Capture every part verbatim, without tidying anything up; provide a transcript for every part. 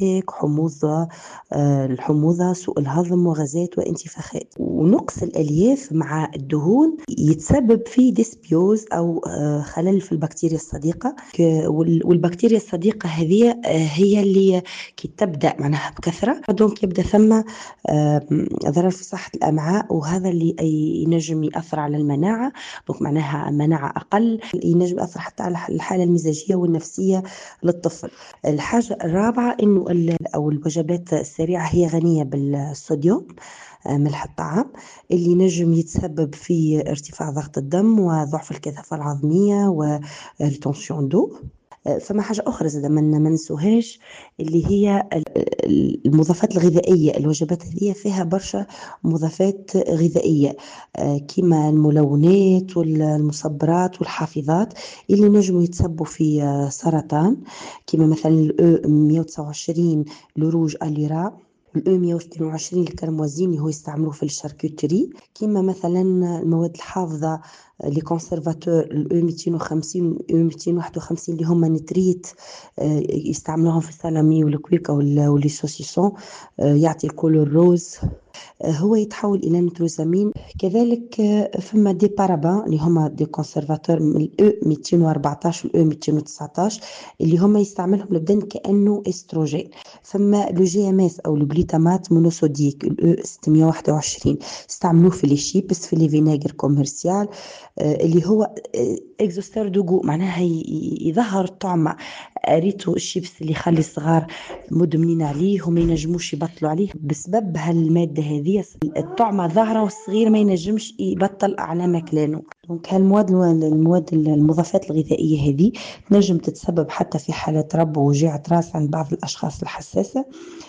إمساك، حموضة، آه، الحموضة، سوء الهضم، وغازات وانتفاخات. ونقص الألياف مع الدهون يتسبب في ديسبيوز أو آه، خلل في البكتيريا الصديقة. ك- وال- والبكتيريا الصديقة هذه آه، هي اللي كي تبدأ معناها بكثرة، دونك يبدأ ثم آه، ضرر في صحة الأمعاء، وهذا اللي أي- ينجم يأثر على المناعة. دونك معناها مناعة أقل، ينجم يأثر حتى على الحالة المزاجية والنفسية للطفل. الحاجة الرابعة إنه ال- أو الوجبات السريعة هي غنية بالصوديوم، آه، ملح الطعام، اللي نجم يتسبب في ارتفاع ضغط الدم وضعف الكثافة العظمية والتنسيون دو. آه، فما حاجة أخرى زي ما ننسوهاش، اللي هي ال- ال- المضافات الغذائية. الوجبات هذه فيها برشا مضافات غذائية، آه، كما الملونات والمصبرات والحافظات، اللي نجموا يتسببوا في آه، سرطان، كما مثلا الأو مية وتسعة وعشرين لروج أليرا، الأو مية واثنين وعشرين الكرموزين اللي هو يستعملوه في الشاركوتري، كما مثلا المواد الحافظة لي كونسيرفاتور الأو مئتين وخمسين والأو مئتين وواحد وخمسين اللي هما نتريت، آه، يستعملوهم في السلامي والكويكا وال- واللي سوسيسون، آه، يعطي الكولور روز، آه، هو يتحول إلى نيتروزامين. كذلك آه، فما دي بارابان اللي هما دي كونسيرفاتور من الأو مئتين وأربعطاش والأو مئتين وتسعطاش اللي هما يستعملهم البدن كأنه استروجين. فما لو جي ام اس أو الجليتامات مونوسوديك الأو ستمية وواحد وعشرين استعملوه في لي شيبس، في لي فيناغر كوميرسيال، آه، اللي هو آه، اكزوستير دوغو، معناها ي- ي- يظهر الطعم. ريتو الشيبس اللي يخلي الصغار مدمنين عليه وما ينجموش يبطلوا عليه بسبب هالمادة هذه، الطعمة ظاهرة والصغير ما ينجمش يبطل على ماكلانه. دونك هالمواد المواد المضافات الغذائية هذه نجم تتسبب حتى في حالة رب ووجيعة راس عند بعض الأشخاص الحساسة،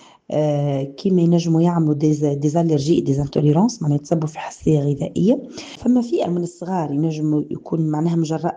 آه، كيما ينجموا يعملوا ديز ديزالرجي ديزانتوليرانس، معناها يتسببوا في حساسيه غذائيه. فما فئه من الصغار ينجموا يكون معناها من جراء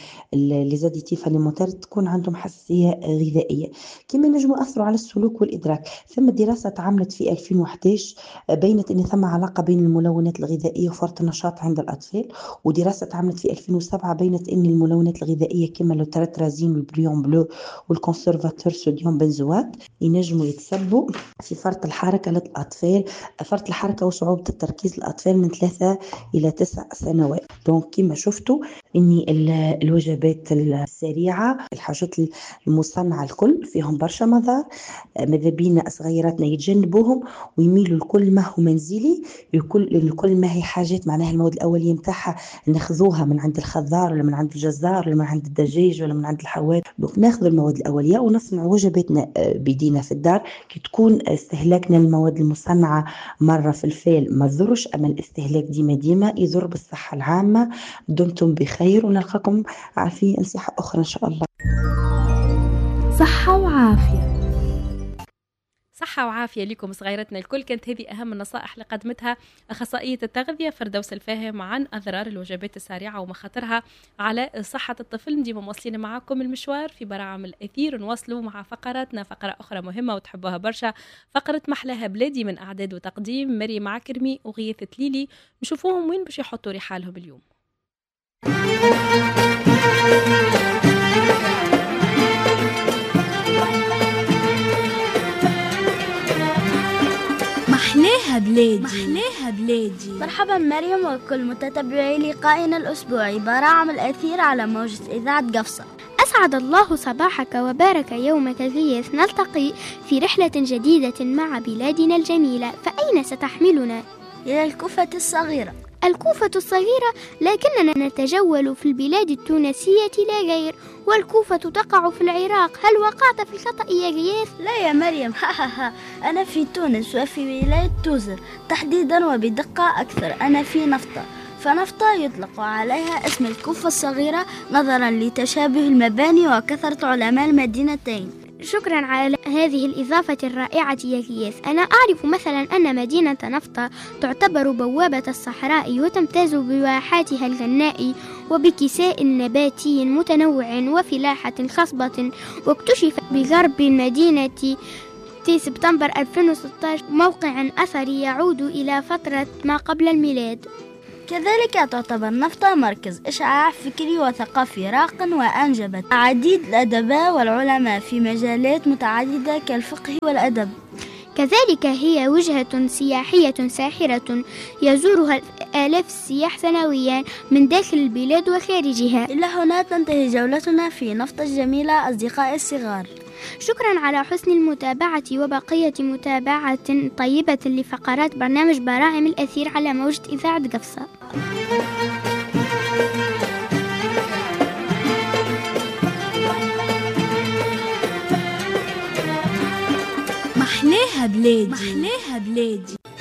لي زاديتيف اليمونتير تكون عندهم حساسيه غذائيه، كيما ينجموا ياثروا على السلوك والادراك. ثم دراسه تعملت في ألفين وإحداش بينت ان ثم علاقه بين الملونات الغذائيه وفرط النشاط عند الاطفال، ودراسه تعملت في ألفين وسبعة بينت ان الملونات الغذائيه كما لو تراترازين والبريون بلو والكونسيرفاتور صوديوم بنزوات ينجموا يتسببوا في فرط الحركة للأطفال، فرط الحركة وصعوبة التركيز للأطفال من ثلاثة إلى تسع سنوات. دونك كما شفتوا إني ال- الوجبات السريعة، الحاجات المصنعة الكل فيهم برشا مضار، ماذا بينا صغيراتنا يتجنبوهم ويميلوا لكل ما هو منزلي، لكل لكل ما هي حاجات معناها المواد الأولية متاعها ناخذوها من عند الخضار ولا من عند الجزار ولا من عند الدجاج ولا من عند الحوات. دونك ناخذ المواد الأولية ونصنع وجباتنا آه، بيدينا في الدار. كي تكون استهلاكنا للمواد المصنعة مرة في الفيل ما تضرش، أما الاستهلاك ديما ديما يضر بالصحة العامة. دمتم بخير ونلقاكم في نصيحة أخرى إن شاء الله. صحة وعافية. صحة وعافية لكم صغيرتنا الكل. كانت هذه أهم النصائح اللي قدمتها أخصائية التغذية فردوس الفاهم عن أضرار الوجبات السريعة ومخاطرها على صحة الطفل. ديما مواصلين معاكم المشوار في براعم الأثير، نواصلوا مع فقراتنا. فقرة أخرى مهمة وتحبوها برشا، فقرة محلاها بلادي من أعداد وتقديم مريم عكرمي وغيث تليلي. نشوفوهم وين باش يحطوا رحالهم اليوم. محلاها بلادي محلاها بلادي. مرحبا مريم وكل متتبعي لقائنا الأسبوعي براعم الأثير على موجة إذاعة قفصة. أسعد الله صباحك وبارك يومك غيث. نلتقي في رحلة جديدة مع بلادنا الجميلة، فأين ستحملنا؟ إلى الكوفة الصغيرة. الكوفة الصغيرة، لكننا نتجول في البلاد التونسية لا غير، والكوفة تقع في العراق. هل وقعت في الخطأ يا غياث؟ لا يا مريم، أنا في تونس وفي ولاية توزر تحديدا، وبدقة أكثر أنا في نفطة. فنفطة يطلق عليها اسم الكوفة الصغيرة نظرا لتشابه المباني وكثرة علماء المدينتين. شكرا على هذه الإضافة الرائعة يا غياث. أنا أعرف مثلا أن مدينة نفطة تعتبر بوابة الصحراء، وتمتاز بواحاتها الغناء وبكساء نباتي متنوع وفلاحة خصبة. واكتشف بغرب المدينة في سبتمبر ألفين وستة عشر موقع أثري يعود إلى فترة ما قبل الميلاد. كذلك تعتبر نفطة مركز إشعاع فكري وثقافي راق، وأنجبت العديد الأدباء والعلماء في مجالات متعددة كالفقه والأدب. كذلك هي وجهة سياحية ساحرة يزورها آلاف السياح سنويا من داخل البلاد وخارجها. إلى هنا تنتهي جولتنا في نفطة الجميلة أصدقائي الصغار. شكرا على حسن المتابعة، وبقية متابعة طيبة لفقرات برنامج براعم الأثير على موجة إذاعة قفصة. محلاها بلادي، محلاها بلادي.